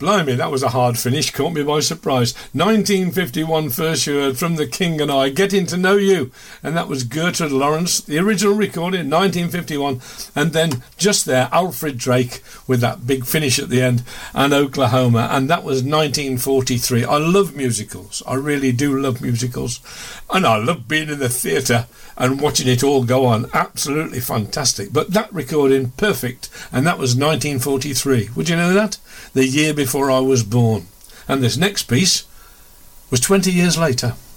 Blimey, that was a hard finish, caught me by surprise. 1951 first you heard From the King and I, Getting to Know You, and that was Gertrude Lawrence, the original recording, 1951, and then just there, Alfred Drake with that big finish at the end, and Oklahoma, and that was 1943. I love musicals, I really do love musicals, and I love being in the theatre and watching it all go on, absolutely fantastic. But that recording, perfect, and that was 1943. Would you know that? The year before I was born. And this next piece was 20 years later.